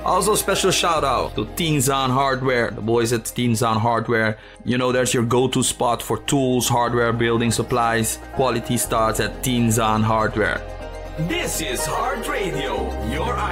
Also, special shout out to Tinzan Hardware, the boys at Tinzan Hardware. You know, there's your go-to spot for tools, hardware, building supplies. Quality starts at Tinzan Hardware. This is Heart Radio, your